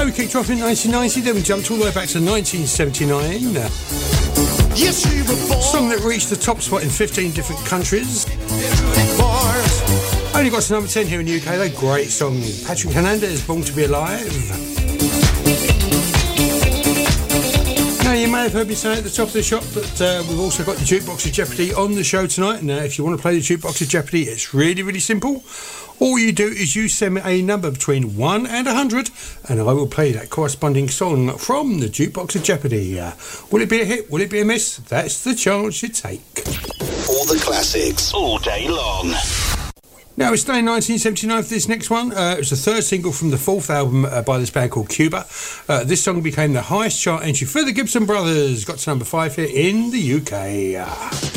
We kicked off in 1990, then we jumped all the way back to 1979. Song that reached the top spot in 15 different countries. Only got to number 10 here in the UK, though. Great song. Patrick Hernandez, Born to be Alive. Now, you may have heard me say at the top of the shop that we've also got the Jukebox of Jeopardy on the show tonight. Now, if you want to play the Jukebox of Jeopardy, it's really, really simple. All you do is you send me a number between 1 and 100, and I will play that corresponding song from the Jukebox of Jeopardy. Will it be a hit? Will it be a miss? That's the chance you take. All the classics, all day long. Now, it's staying 1979 for this next one. It was the third single from the fourth album by this band called Cuba. This song became the highest chart entry for the Gibson Brothers. Got to number 5 here in the UK.